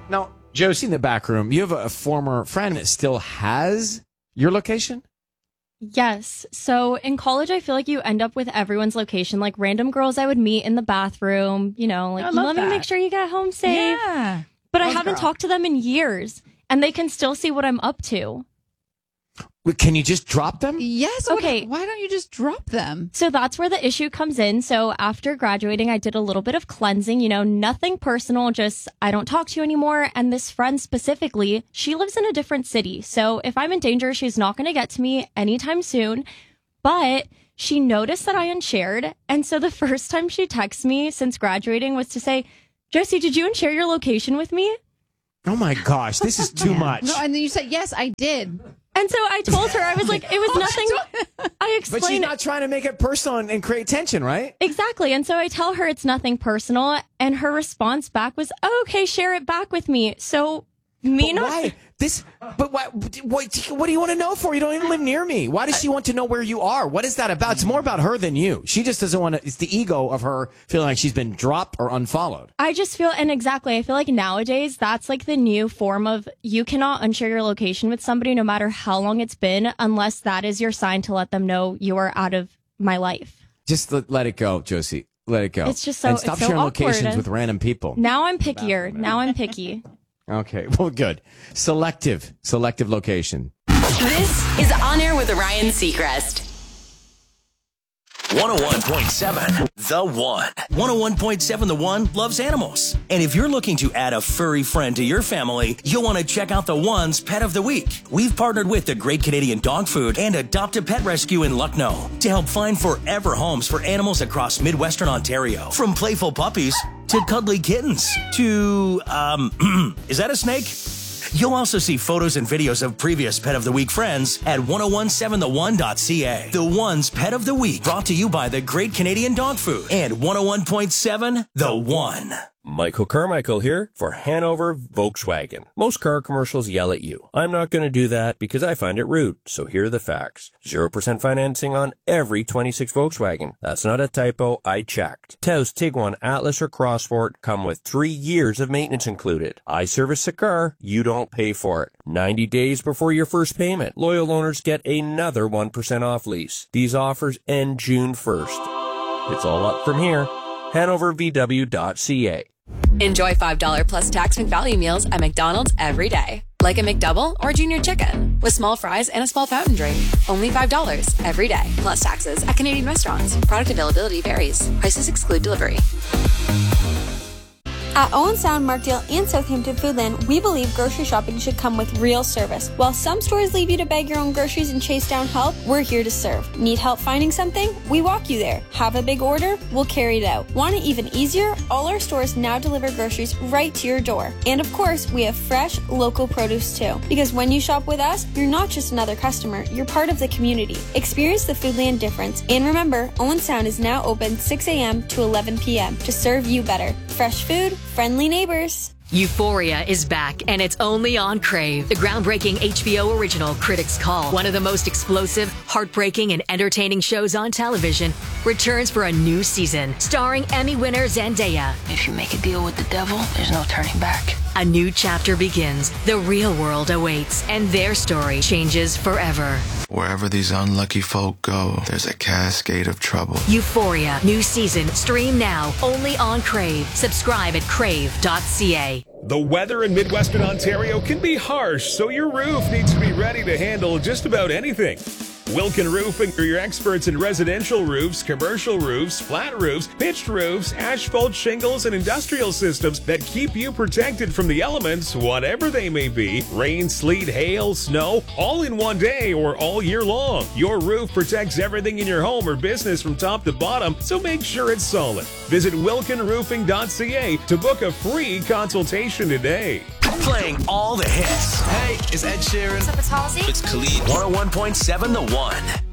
Now, Josie, in the back room, you have a former friend that still has your location? Yes. So in college, I feel like you end up with everyone's location, like random girls I would meet in the bathroom, like, let me make sure you get home safe. Yeah. But I haven't talked to them in years, and they can still see what I'm up to. Can you just drop them? Yes. Okay. Why don't you just drop them? So that's where the issue comes in. So after graduating, I did a little bit of cleansing, nothing personal, just I don't talk to you anymore. And this friend specifically, she lives in a different city. So if I'm in danger, she's not going to get to me anytime soon. But she noticed that I unshared. And so the first time she texted me since graduating was to say, Josie, did you unshare your location with me? Oh my gosh, this is too much. No, and then you said, yes, I did. And so I told her, I was like, it was nothing. I explained. But she's not trying to make it personal and create tension, right? Exactly. And so I tell her it's nothing personal. And her response back was, oh, okay, share it back with me. So why? What do you want to know for? You don't even live near me. Why does she want to know where you are? What is that about? It's more about her than you. She just doesn't want to. It's the ego of her feeling like she's been dropped or unfollowed. I just feel, and exactly, I feel like nowadays that's like the new form of you cannot unshare your location with somebody no matter how long it's been, unless that is your sign to let them know you are out of my life. Just let it go, Josie. Let it go. It's just so and stop it's so sharing awkward. locations with random people. Now I'm pickier. Now I'm picky. Okay, well, good. Selective location. This is On Air with Ryan Seacrest. 101.7 The One. 101.7 The One loves animals. And if you're looking to add a furry friend to your family, you'll want to check out The One's Pet of the Week. We've partnered with the Great Canadian Dog Food and Adopt a Pet Rescue in Lucknow to help find forever homes for animals across Midwestern Ontario. From playful puppies to cuddly kittens to, is that a snake? You'll also see photos and videos of previous Pet of the Week friends at 1017thone.ca. The One's Pet of the Week, brought to you by the Great Canadian Dog Food and 101.7 The One. Michael Carmichael here for Hanover Volkswagen. Most car commercials yell at you. I'm not going to do that because I find it rude. So here are the facts. 0% financing on every 26 Volkswagen. That's not a typo. I checked. Taos, Tiguan, Atlas, or Crossport come with 3 years of maintenance included. I service the car. You don't pay for it. 90 days before your first payment. Loyal owners get another 1% off lease. These offers end June 1st. It's all up from here. HanoverVW.ca. Enjoy $5 plus tax and value meals at McDonald's every day. Like a McDouble or Junior Chicken with small fries and a small fountain drink. Only $5 every day, plus taxes at Canadian restaurants. Product availability varies. Prices exclude delivery. At Owen Sound, Markdale, and Southampton Foodland, we believe grocery shopping should come with real service. While some stores leave you to bag your own groceries and chase down help, we're here to serve. Need help finding something? We walk you there. Have a big order? We'll carry it out. Want it even easier? All our stores now deliver groceries right to your door. And of course, we have fresh, local produce too. Because when you shop with us, you're not just another customer, you're part of the community. Experience the Foodland difference. And remember, Owen Sound is now open 6 a.m. to 11 p.m. to serve you better. Fresh food, friendly neighbors. Euphoria is back, and it's only on Crave. The groundbreaking HBO original Critics' Call, one of the most explosive, heartbreaking, and entertaining shows on television, returns for a new season, starring Emmy winner Zendaya. If you make a deal with the devil, there's no turning back. A new chapter begins, the real world awaits, and their story changes forever. Wherever these unlucky folk go, there's a cascade of trouble. Euphoria, new season, stream now, only on Crave. Subscribe at crave.ca. The weather in Midwestern Ontario can be harsh, so your roof needs to be ready to handle just about anything. Wilkin Roofing are your experts in residential roofs, commercial roofs, flat roofs, pitched roofs, asphalt shingles, and industrial systems that keep you protected from the elements, whatever they may be. Rain, sleet, hail, snow, all in one day or all year long. Your roof protects everything in your home or business from top to bottom, so make sure it's solid. Visit wilkinroofing.ca to book a free consultation today. Playing all the hits. Hey, it's Ed Sheeran. What's up, it's Halsey. It's Khalid. 101.7 The One.